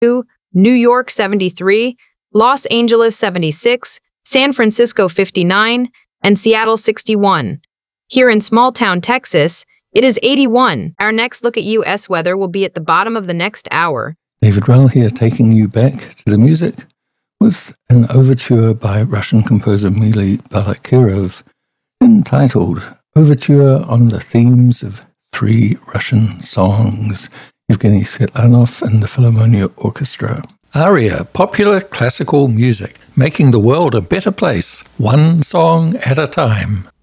New York 73, Los Angeles 76, San Francisco 59, and Seattle 61. Here in small town Texas, it is 81. Our next look at U.S. weather will be at the bottom of the next hour. David Rell here, taking you back to the music with an overture by Russian composer Mili Balakirov entitled Overture on the Themes of Three Russian Songs, Evgeny Svetlanov and the Philharmonia Orchestra. ARIA, popular classical music, making the world a better place, one song at a time.